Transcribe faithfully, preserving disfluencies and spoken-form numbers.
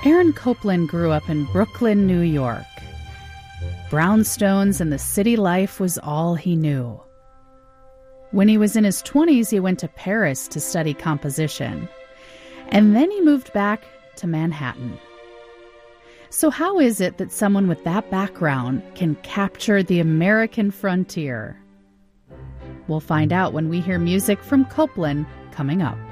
Aaron Copland grew up in Brooklyn, New York. Brownstones and the city life was all he knew. When he was in his twenties, he went to Paris to study composition, and then he moved back to Manhattan. So how is it that someone with that background can capture the American frontier? We'll find out when we hear music from Copland coming up.